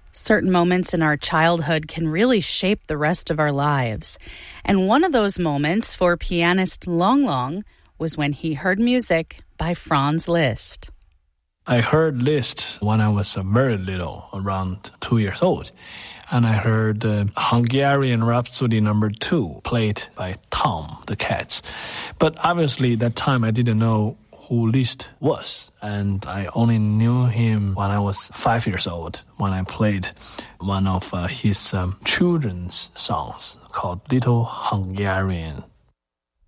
Certain moments in our childhood can really shape the rest of our lives. And one of those moments for pianist Long Long was when he heard music by Franz Liszt. I heard Liszt when I was very little, around 2 years old. And I heard Hungarian Rhapsody No. 2 played by Tom the Cats. But obviously that time I didn't know who Liszt was. And I only knew him when I was 5 years old, when I played one of his children's songs called Little Hungarian.